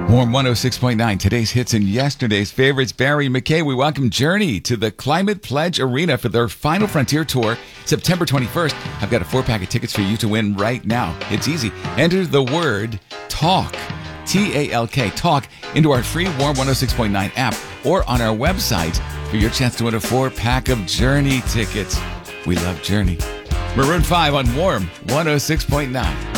Warm 106.9, today's hits and yesterday's favorites. Barry McKay, we welcome Journey to the Climate Pledge Arena for their Final Frontier Tour, September 21st. I've got a 4-pack of tickets for you to win right now. It's easy. Enter the word TALK, T-A-L-K, TALK, into our free Warm 106.9 app or on our website for your chance to win a 4-pack of Journey tickets. We love Journey. Maroon 5 on Warm 106.9.